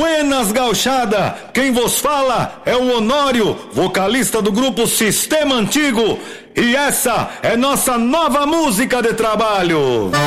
Buenas gauchada, quem vos fala é o Honório, vocalista do grupo Sistema Antigo, e essa é nossa nova música de trabalho.